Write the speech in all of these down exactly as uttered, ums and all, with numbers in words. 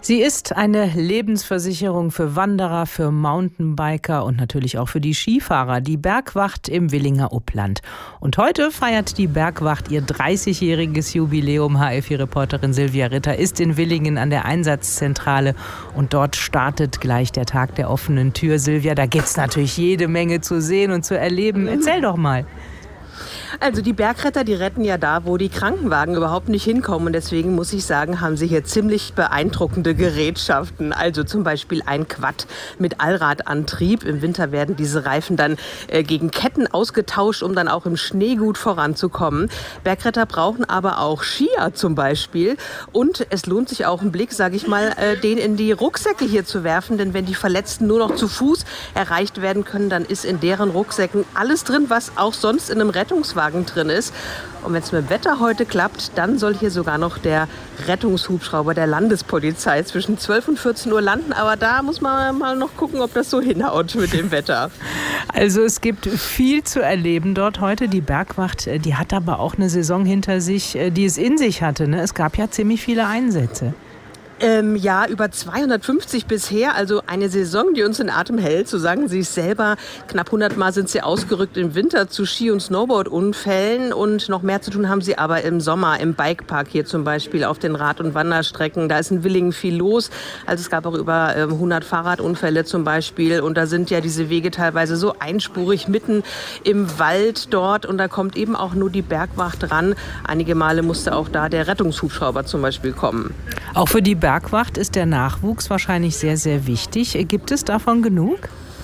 Sie ist eine Lebensversicherung für Wanderer, für Mountainbiker und natürlich auch für die Skifahrer, die Bergwacht im Willinger Upland. Und heute feiert die Bergwacht ihr dreißigjähriges Jubiläum. H F I-Reporterin Silvia Ritter ist in Willingen an der Einsatzzentrale und dort startet gleich der Tag der offenen Tür. Silvia, da gibt's natürlich jede Menge zu sehen und zu erleben. Erzähl doch mal. Also die Bergretter, die retten ja da, wo die Krankenwagen überhaupt nicht hinkommen. Und deswegen muss ich sagen, haben sie hier ziemlich beeindruckende Gerätschaften. Also zum Beispiel ein Quad mit Allradantrieb. Im Winter werden diese Reifen dann äh, gegen Ketten ausgetauscht, um dann auch im Schnee gut voranzukommen. Bergretter brauchen aber auch Skier zum Beispiel. Und es lohnt sich auch ein Blick, sage ich mal, äh, den in die Rucksäcke hier zu werfen. Denn wenn die Verletzten nur noch zu Fuß erreicht werden können, dann ist in deren Rucksäcken alles drin, was auch sonst in einem Rettungswagen drin ist. Und wenn es mit dem Wetter heute klappt, dann soll hier sogar noch der Rettungshubschrauber der Landespolizei zwischen zwölf und vierzehn Uhr landen. Aber da muss man mal noch gucken, ob das so hinhaut mit dem Wetter. Also es gibt viel zu erleben dort heute. Die Bergwacht, die hat aber auch eine Saison hinter sich, die es in sich hatte, ne? Es gab ja ziemlich viele Einsätze. Ähm, ja, über zweihundertfünfzig bisher, also eine Saison, die uns in Atem hält, so sagen sie es selber. Knapp hundert Mal sind sie ausgerückt im Winter zu Ski- und Snowboard-Unfällen und noch mehr zu tun haben sie aber im Sommer im Bikepark hier zum Beispiel auf den Rad- und Wanderstrecken. Da ist in Willingen viel los. Also es gab auch über ähm, hundert Fahrradunfälle zum Beispiel und da sind ja diese Wege teilweise so einspurig mitten im Wald dort und da kommt eben auch nur die Bergwacht ran. Einige Male musste auch da der Rettungshubschrauber zum Beispiel kommen. Auch für die Bergwacht ist der Nachwuchs wahrscheinlich sehr, sehr wichtig. Gibt es davon genug?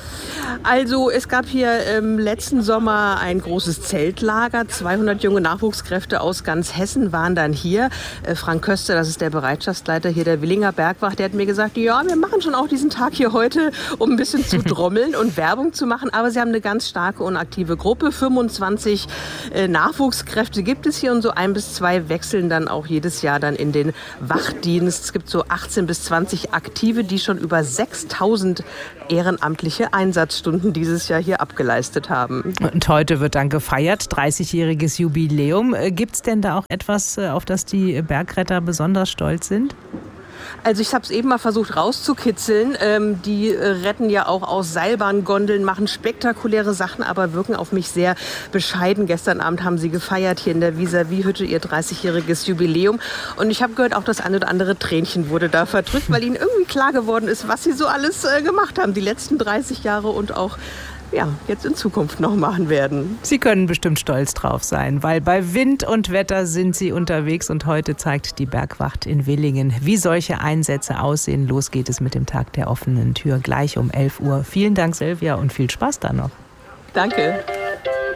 Also es gab hier im letzten Sommer ein großes Zeltlager. zweihundert junge Nachwuchskräfte aus ganz Hessen waren dann hier. Äh, Frank Köster, das ist der Bereitschaftsleiter hier der Willinger Bergwacht, der hat mir gesagt, ja, wir machen schon auch diesen Tag hier heute, um ein bisschen zu trommeln und Werbung zu machen. Aber sie haben eine ganz starke und aktive Gruppe. fünfundzwanzig äh, Nachwuchskräfte gibt es hier und so ein bis zwei wechseln dann auch jedes Jahr dann in den Wachdienst. Es gibt so achtzehn bis zwanzig Aktive, die schon über sechstausend ehrenamtliche Einsatzstunden dieses Jahr hier abgeleistet haben. Und heute wird dann gefeiert, dreißigjähriges Jubiläum. Gibt es denn da auch etwas, auf das die Bergretter besonders stolz sind? Also ich habe es eben mal versucht rauszukitzeln. Ähm, die äh, retten ja auch aus Seilbahngondeln, machen spektakuläre Sachen, aber wirken auf mich sehr bescheiden. Gestern Abend haben sie gefeiert hier in der Vis-à-vis-Hütte ihr dreißigjähriges Jubiläum. Und ich habe gehört, auch das ein oder andere Tränchen wurde da verdrückt, weil ihnen irgendwie klar geworden ist, was sie so alles äh, gemacht haben, die letzten dreißig Jahre und auch ja, jetzt in Zukunft noch machen werden. Sie können bestimmt stolz drauf sein, weil bei Wind und Wetter sind Sie unterwegs und heute zeigt die Bergwacht in Willingen, wie solche Einsätze aussehen. Los geht es mit dem Tag der offenen Tür gleich um elf Uhr. Vielen Dank, Silvia, und viel Spaß da noch. Danke.